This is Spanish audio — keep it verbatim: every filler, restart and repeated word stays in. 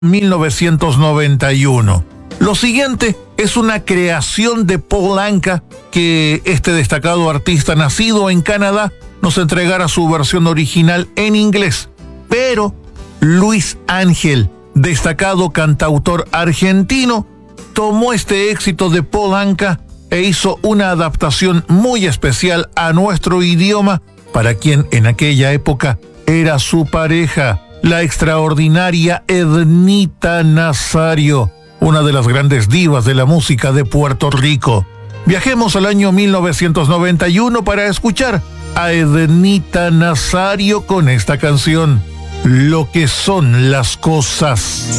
mil novecientos noventa y uno. Lo siguiente es una creación de Paul Anka, que este destacado artista nacido en Canadá nos entregara su versión original en inglés. Pero Luis Ángel, destacado cantautor argentino, tomó este éxito de Paul Anka e hizo una adaptación muy especial a nuestro idioma para quien en aquella época era su pareja, la extraordinaria Ednita Nazario, una de las grandes divas de la música de Puerto Rico. Viajemos al año mil novecientos noventa y uno para escuchar a Ednita Nazario con esta canción, Lo que son las cosas.